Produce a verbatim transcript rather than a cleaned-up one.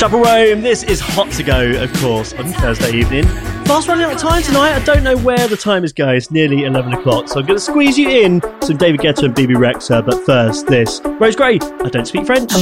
Shuffle Rome, this is Hot to Go, of course, on Thursday evening. Fast running out of time tonight. I don't know where the time is going. It's nearly eleven o'clock, so I'm going to squeeze you in some David Guetta and B B Rexha. But first, this. Rose Gray, I Don't Speak French.